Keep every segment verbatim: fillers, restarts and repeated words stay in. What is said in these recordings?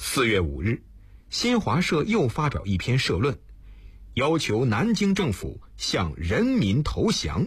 四月五日，新华社又发表一篇社论，要求南京政府向人民投降。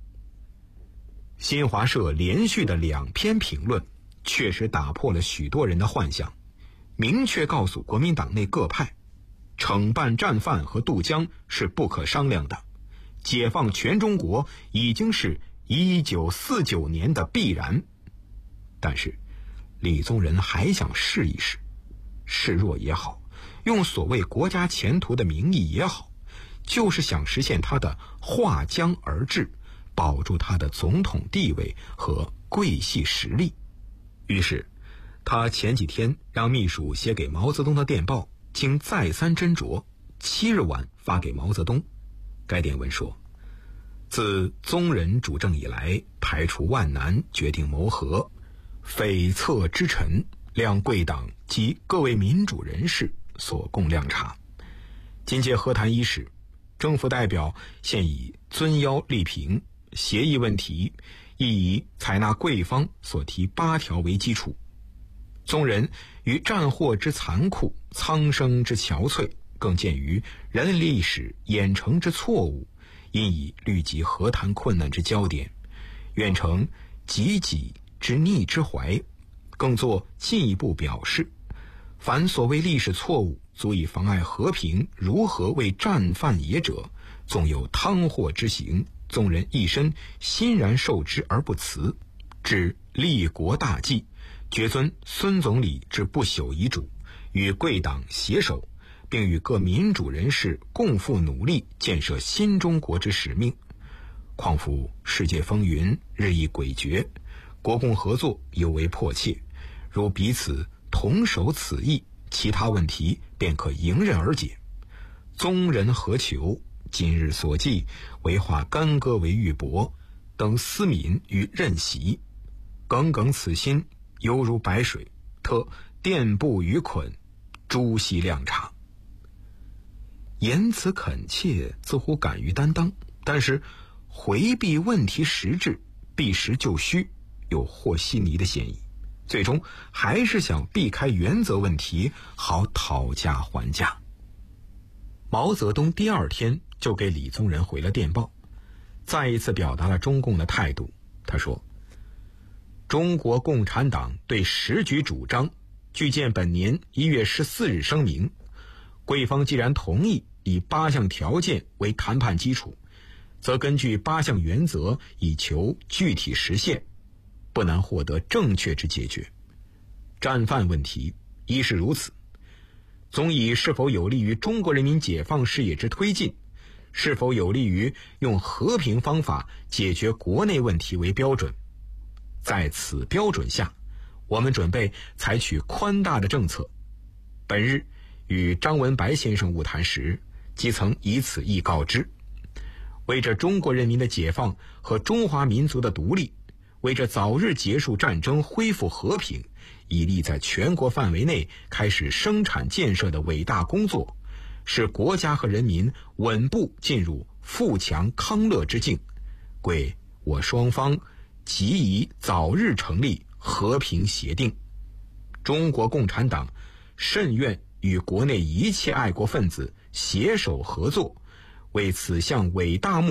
新华社连续的两篇评论确实打破了许多人的幻想，明确告诉国民党内各派，惩办战犯和渡江是不可商量的，解放全中国已经是一九四九年的必然。但是李宗仁还想试一试，示弱也好，用所谓国家前途的名义也好，就是想实现他的划江而治，保住他的总统地位和桂系实力。于是他前几天让秘书写给毛泽东的电报经再三斟酌，七日晚发给毛泽东。该电文说，自宗仁主政以来，排除万难，决定谋和，悱恻之臣，谅贵党及各位民主人士所供谅察。今届和谈伊始，政府代表现以遵邀力评协议问题，亦以采纳贵方所提八条为基础。宗仁于战祸之残酷，苍生之憔悴，更鉴于人类历史演成之错误，因以虑及和谈困难之焦点，愿成己己之逆之怀，更作进一步表示，凡所谓历史错误足以妨碍和平，如何为战犯也者，纵有汤祸之行，宗仁一身欣然受之而不辞，至立国大计，决遵孙总理之不朽遗嘱，与贵党携手，并与各民主人士共赴努力建设新中国之使命。况夫世界风云日益诡谲，国共合作尤为迫切，如彼此同守此意，其他问题便可迎刃而解。宗仁何求？今日所记，为化干戈为玉帛，等思敏与任习，耿耿此心，犹如白水，特电布于捆，诸悉亮察。言辞恳切，似乎敢于担当，但是回避问题实质，避实就虚，有和稀泥的嫌疑，最终还是想避开原则问题，好讨价还价。毛泽东第二天就给李宗仁回了电报，再一次表达了中共的态度。他说，中国共产党对时局主张据见本年一月十四日声明，贵方既然同意以八项条件为谈判基础，则根据八项原则以求具体实现，不难获得正确之解决。战犯问题亦是如此，总以是否有利于中国人民解放事业之推进，是否有利于用和平方法解决国内问题为标准。在此标准下，我们准备采取宽大的政策。本日与张文白先生晤谈时，即曾以此意告知。为着中国人民的解放和中华民族的独立，为着早日结束战争，恢复和平，以利在全国范围内开始生产建设的伟大工作，使国家和人民稳步进入富强康乐之境，贵我双方即以早日成立和平协定。中国共产党甚愿与国内一切爱国分子携手合作，为此项伟大目